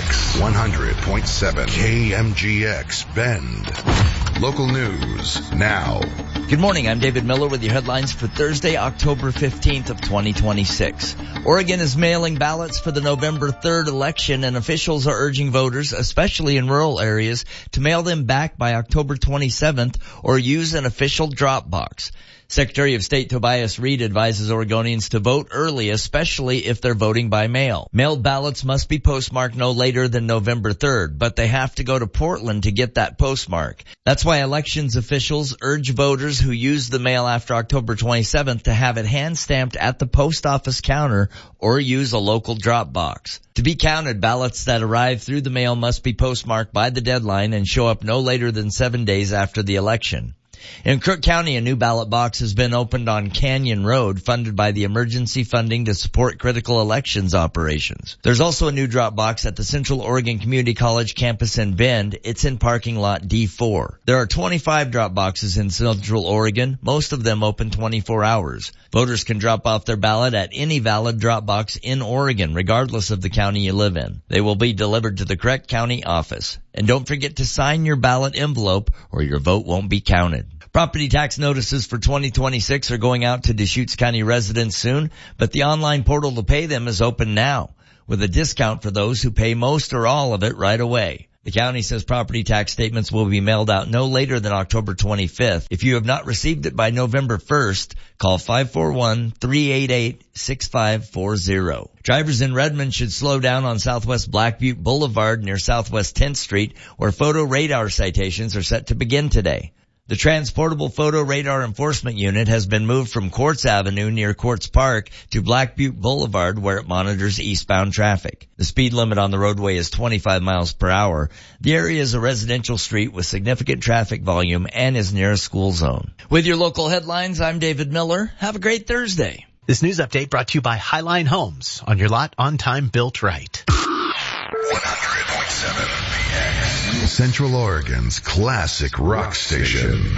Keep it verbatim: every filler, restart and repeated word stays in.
X, one hundred point seven K M G X Bend. Local news now. Good morning, I'm David Miller with your headlines for Thursday, October fifteenth of twenty twenty-six. Oregon is mailing ballots for the November third election, and officials are urging voters, especially in rural areas, to mail them back by October twenty-seventh or use an official drop box. Secretary of State Tobias Reed advises Oregonians to vote early, especially if they're voting by mail. Mailed ballots must be postmarked no later than November third, but they have to go to Portland to get that postmark. That's why elections officials urge voters who use the mail after October twenty-seventh to have it hand-stamped at the post office counter or use a local drop box. To be counted, ballots that arrive through the mail must be postmarked by the deadline and show up no later than seven days after the election. In Crook County, a new ballot box has been opened on Canyon Road, funded by the emergency funding to support critical elections operations. There's also a new drop box at the Central Oregon Community College campus in Bend. It's in parking lot D four. There are twenty-five drop boxes in Central Oregon, most of them open twenty-four hours. Voters can drop off their ballot at any valid drop box in Oregon, regardless of the county you live in. They will be delivered to the correct county office. And don't forget to sign your ballot envelope or your vote won't be counted. Property tax notices for twenty twenty-six are going out to Deschutes County residents soon, but the online portal to pay them is open now, with a discount for those who pay most or all of it right away. The county says property tax statements will be mailed out no later than October twenty-fifth. If you have not received it by November first, call five four one, three eight eight, six five four zero. Drivers in Redmond should slow down on Southwest Black Butte Boulevard near Southwest tenth Street, where photo radar citations are set to begin today. The Transportable Photo Radar Enforcement Unit has been moved from Quartz Avenue near Quartz Park to Black Butte Boulevard, where it monitors eastbound traffic. The speed limit on the roadway is twenty-five miles per hour. The area is a residential street with significant traffic volume and is near a school zone. With your local headlines, I'm David Miller. Have a great Thursday. This news update brought to you by Highline Homes. On your lot, on time, built right. one hundred point seven Central Oregon's classic rock station.